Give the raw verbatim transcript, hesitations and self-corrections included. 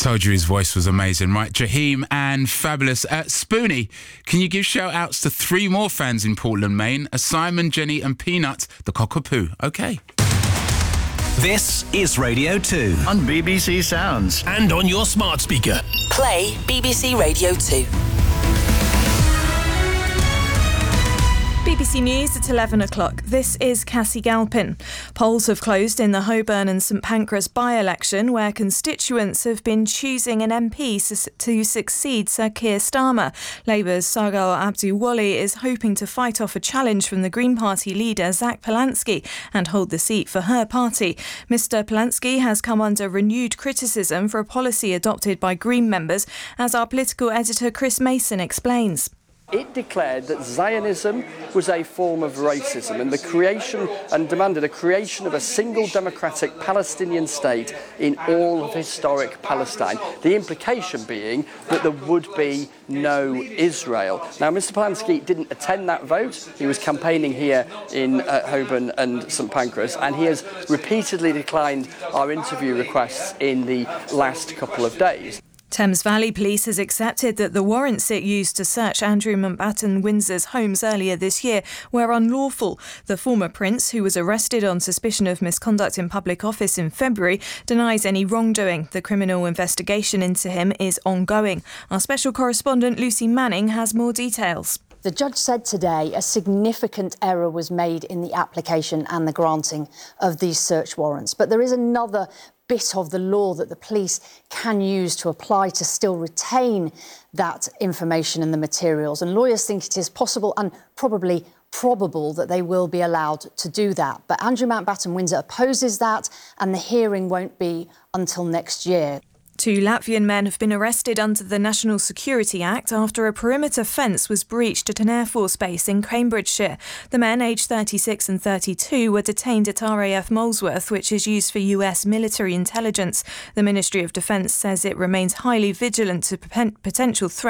Told you his voice was amazing, right? Jaheim and Fabulous. Uh, Spoonie, can you give shout-outs to three more fans in Portland, Maine? Uh, Simon, Jenny and Peanut, the cockapoo. OK. This is Radio two. On B B C Sounds. And on your smart speaker. Play B B C Radio two. B B C News at eleven o'clock. This is Cassie Galpin. Polls have closed in the Holborn and St Pancras by-election, where constituents have been choosing an M P to succeed Sir Keir Starmer. Labour's Sargal Abdulwali is hoping to fight off a challenge from the Green Party leader Zach Polansky and hold the seat for her party. Mr Polansky has come under renewed criticism for a policy adopted by Green members, as our political editor Chris Mason explains. It declared that Zionism was a form of racism and the creation and demanded a creation of a single democratic Palestinian state in all of historic Palestine. The implication being that there would be no Israel. Now, Mr Polansky didn't attend that vote. He was campaigning here in uh, Holborn and St Pancras, and he has repeatedly declined our interview requests in the last couple of days. Thames Valley Police has accepted that the warrants it used to search Andrew Mountbatten Windsor's homes earlier this year were unlawful. The former prince, who was arrested on suspicion of misconduct in public office in February, denies any wrongdoing. The criminal investigation into him is ongoing. Our special correspondent Lucy Manning has more details. The judge said today a significant error was made in the application and the granting of these search warrants. But there is another bit of the law that the police can use to apply to still retain that information and the materials. And lawyers think it is possible and probably probable that they will be allowed to do that. But Andrew Mountbatten Windsor opposes that, and the hearing won't be until next year. Two Latvian men have been arrested under the National Security Act after a perimeter fence was breached at an Air Force base in Cambridgeshire. The men, aged thirty-six and thirty-two, were detained at R A F Molesworth, which is used for U S military intelligence. The Ministry of Defence says it remains highly vigilant to potential threats